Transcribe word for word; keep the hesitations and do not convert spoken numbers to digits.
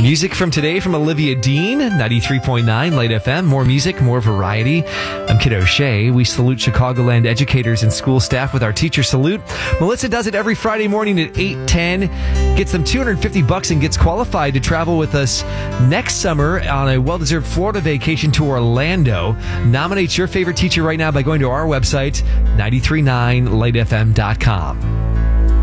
Music from today from Olivia Dean, ninety-three point nine Light F M. More music, more variety. I'm Kid O'Shea. We salute Chicagoland educators and school staff with our teacher salute. Melissa does it every Friday morning at eight ten. Gets them two hundred fifty bucks and gets qualified to travel with us next summer on a well-deserved Florida vacation to Orlando. Nominate your favorite teacher right now by going to our website, nine three nine light f m dot com.